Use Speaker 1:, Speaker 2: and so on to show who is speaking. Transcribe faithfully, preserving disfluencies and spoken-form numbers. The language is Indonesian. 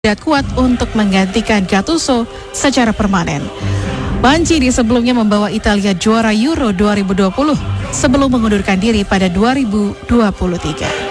Speaker 1: tidak kuat untuk menggantikan Gattuso secara permanen. Mancini sebelumnya membawa Italia juara Euro dua ribu dua puluh sebelum mengundurkan diri pada dua ribu dua puluh tiga.